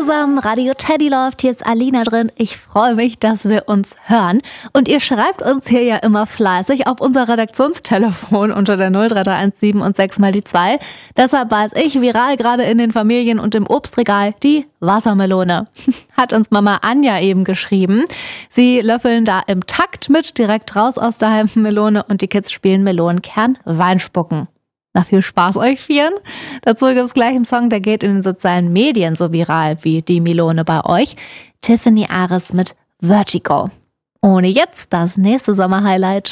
zusammen, Radio Teddy läuft, hier ist Alina drin. Ich freue mich, dass wir uns hören. Und ihr schreibt uns hier ja immer fleißig auf unser Redaktionstelefon unter der 03317 und 6 mal die 2. Deshalb weiß ich, viral gerade in den Familien und im Obstregal, die Wassermelone. Hat uns Mama Anja eben geschrieben. Sie löffeln da im Takt mit, direkt raus aus der halben Melone und die Kids spielen Melonenkern Weinspucken. Na, viel Spaß euch Vieren. Dazu gibt es gleich einen Song, der geht in den sozialen Medien so viral wie die Melone bei euch. Tiffany Ares mit Vertigo. Ohne jetzt das nächste Sommerhighlight.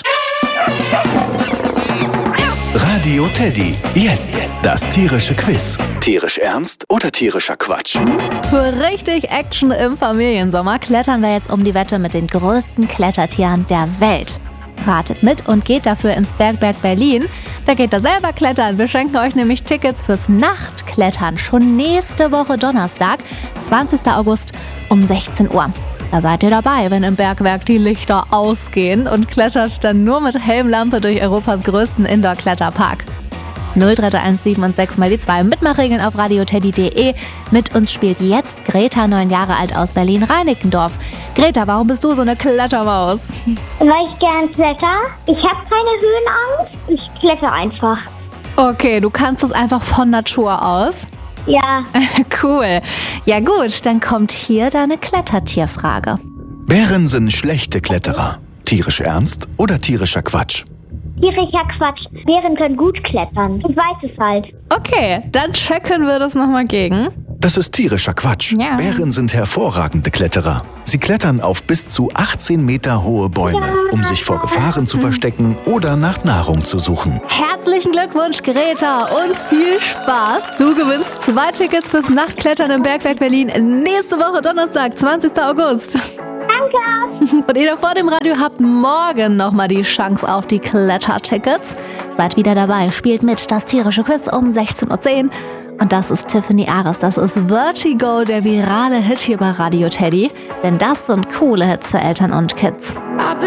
Radio Teddy. Jetzt das tierische Quiz. Tierisch ernst oder tierischer Quatsch? Für richtig Action im Familiensommer klettern wir jetzt um die Wette mit den größten Klettertieren der Welt. Ratet mit und geht dafür ins Bergwerk Berlin. Da geht ihr selber klettern. Wir schenken euch nämlich Tickets fürs Nachtklettern. Schon nächste Woche Donnerstag, 20. August um 16 Uhr. Da seid ihr dabei, wenn im Bergwerk die Lichter ausgehen und klettert dann nur mit Helmlampe durch Europas größten Indoor-Kletterpark. 03317 und 6 mal die 2. Mitmachregeln auf radioteddy.de. Mit uns spielt jetzt Greta, 9 Jahre alt, aus Berlin-Reinickendorf. Greta, warum bist du so eine Klettermaus? Weil ich gern kletter. Ich habe keine Höhenangst. Ich kletter einfach. Okay, du kannst es einfach von Natur aus? Ja. Cool. Ja gut, dann kommt hier deine Klettertierfrage. Bären sind schlechte Kletterer. Tierisch ernst oder tierischer Quatsch? Tierischer Quatsch. Bären können gut klettern. Ich weiß es halt. Okay, dann checken wir das nochmal gegen. Das ist tierischer Quatsch. Ja. Bären sind hervorragende Kletterer. Sie klettern auf bis zu 18 Meter hohe Bäume, um sich vor Gefahren zu verstecken oder nach Nahrung zu suchen. Herzlichen Glückwunsch, Greta, und viel Spaß. Du gewinnst 2 Tickets fürs Nachtklettern im Bergwerk Berlin nächste Woche Donnerstag, 20. August. Danke. Und ihr da vor dem Radio habt morgen nochmal die Chance auf die Klettertickets. Seid wieder dabei, spielt mit, das tierische Quiz um 16.10 Uhr. Und das ist Tiffany Ares, das ist Vertigo, der virale Hit hier bei Radio Teddy. Denn das sind coole Hits für Eltern und Kids.